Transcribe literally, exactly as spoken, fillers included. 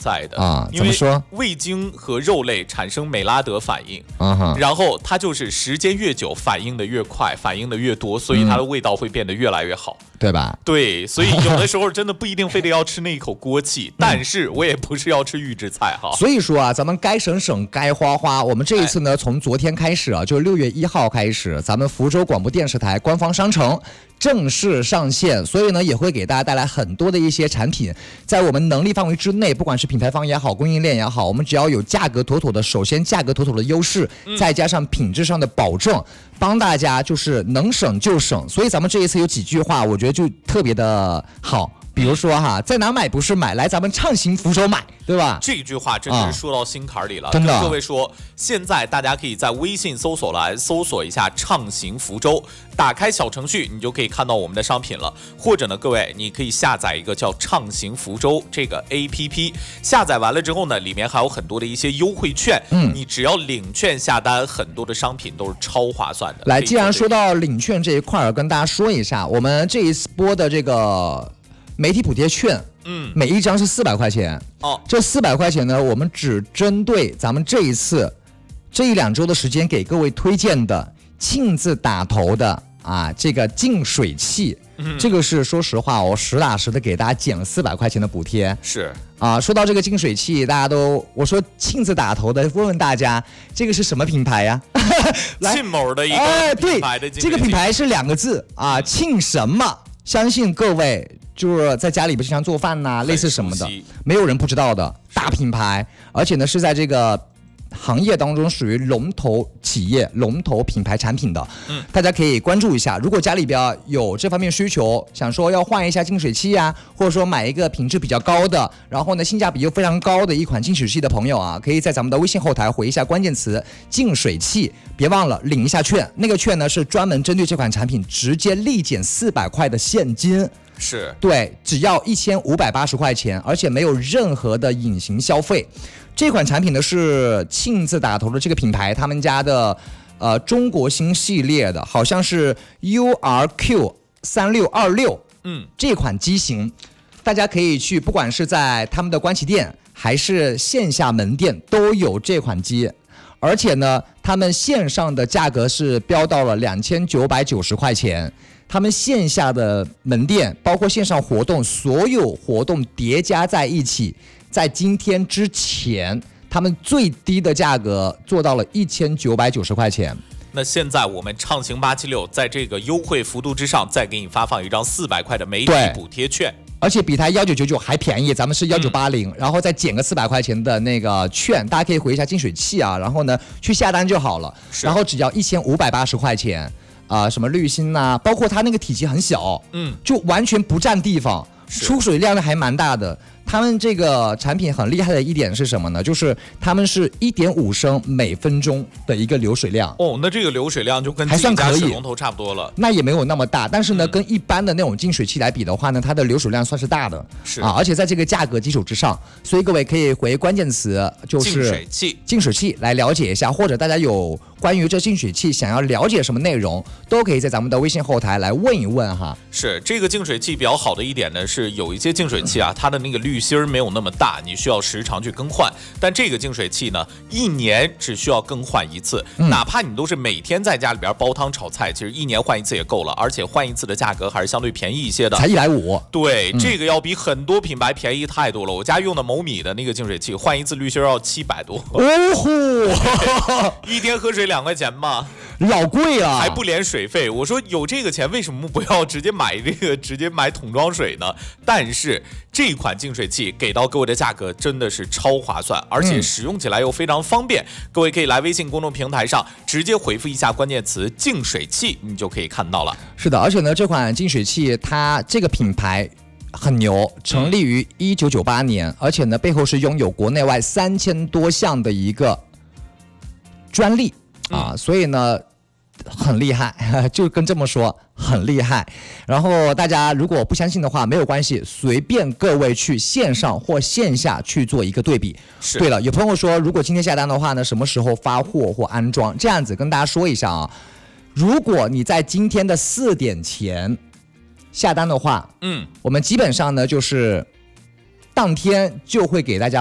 在的啊。 怎么说？ 味精和肉类产生美拉德反应， 啊、 然后它就是时间越久，反应的越快，反应的越多，所以它的味道会变得越来越好。嗯， 对吧？ 对，所以有的时候真的不一定非得要吃那一口锅气，但是我也不是要吃预制菜哈。 所以说啊，咱们该省省，该花花。我们这一次呢，从昨天开始啊，就六月一号开始，咱们福州广播电视台官方商城正式上线，所以呢，也会给大家带来很多的一些产品，在我们能力范围之内，不管是品牌方也好，供应链也好，我们只要有价格妥妥的，首先价格妥妥的优势，再加上品质上的保证，帮大家就是能省就省。所以咱们这一次有几句话，我觉得就特别的好。比如说哈，在哪买不是买，来咱们畅行福州买，对吧？ 这句话真的是说到心坎里了。 啊、真的， 跟各位说，现在大家可以在微信搜索栏搜索一下“畅行福州”，打开小程序，你就可以看到我们的商品了。或者呢，各位你可以下载一个叫“畅行福州”这个 A P P， 下载完了之后呢，里面还有很多的一些优惠券，嗯，你只要领券下单，很多的商品都是超划算的。 来，既然说到领券这一块儿，跟大家说一下，我们这一波的这个媒体补贴券，嗯，每一张是四百块钱。哦，这四百块钱呢，我们只针对咱们这一次这一两周的时间给各位推荐的亲自打头的啊，这个净水器，嗯，这个是说实话，我实打实的给大家减了四百块钱的补贴。 是啊，说到这个净水器，大家都我说亲自打头的，问问大家，这个是什么品牌呀？ 沁某的一个品牌的净水器， 哎，对，这个品牌是两个字啊，沁什么？相信各位就是在家里不经常做饭呐、啊，类似什么的，没有人不知道的大品牌，而且呢是在这个行业当中属于龙头企业、龙头品牌产品的，嗯，大家可以关注一下。如果家里边有这方面需求，想说要换一下净水器啊，或者说买一个品质比较高的，然后呢性价比又非常高的一款净水器的朋友啊，可以在咱们的微信后台回一下关键词“净水器”，别忘了领一下券。那个券呢是专门针对这款产品直接立减四百块的现金。 是对，只要一千五百八十块钱，而且没有任何的隐形消费。这款产品呢是亲自打头的这个品牌，他们家的呃中国新系列的，好像是 U R Q 三六二六，嗯，这款机型，大家可以去，不管是在他们的官旗店还是线下门店都有这款机。而且呢，他们线上的价格是标到了两千九百九十块钱。他们线下的门店，包括线上活动，所有活动叠加在一起，在今天之前，他们最低的价格做到了一千九百九十块钱。 那现在我们畅行八七六在这个优惠幅度之上，再给你发放一张四百块的媒体补贴券。 而且比它一九九九还便宜，咱们是一九八零、嗯，然后再减个四百块钱的那个券，大家可以回一下净水器啊，然后呢去下单就好了，然后只要一千五百八十块钱啊、呃，什么滤芯呐、啊，包括它那个体积很小，嗯，就完全不占地方，出水量呢还蛮大的。他们这个产品很厉害的一点是什么呢？就是他们是一点五升每分钟的一个流水量。 哦，那这个流水量就跟自己家水龙头差不多了。 那也没有那么大，但是呢、嗯，跟一般的那种净水器来比的话呢，它的流水量算是大的。 是啊，而且在这个价格基础之上，所以各位可以回关键词就是净水器， 净水器来了解一下，或者大家有关于这净水器想要了解什么内容，都可以在咱们的微信后台来问一问哈。 是这个净水器比较好的一点呢，是有一些净水器啊，它的那个滤芯没有那么大，你需要时常去更换。但这个净水器呢，一年只需要更换一次，嗯、哪怕你都是每天在家里边煲汤炒菜，其实一年换一次也够了，而且换一次的价格还是相对便宜一些的， 才一百五。 对、嗯，这个要比很多品牌便宜太多了。我家用的某米的那个净水器，换一次滤芯要七百多。 哦吼， 一天喝水两块钱嘛。 老贵啊， 还不连水费。我说有这个钱，为什么不要直接买这个，直接买桶装水呢？但是这款净水器给到各位的价格真的是超划算，而且使用起来又非常方便。嗯、各位可以来微信公众平台上直接回复一下关键词“净水器”，你就可以看到了。 是的，而且呢，这款净水器它这个品牌很牛，成立于一九九八年，而且呢，背后是拥有国内外三千多项的一个专利啊，嗯、所以呢。很厉害，就跟这么说，很厉害。然后大家如果不相信的话，没有关系，随便各位去线上或线下去做一个对比。对了，有朋友说，如果今天下单的话呢，什么时候发货或安装？这样子跟大家说一下啊，如果你在今天的四点前下单的话，嗯，我们基本上呢就是当天就会给大家。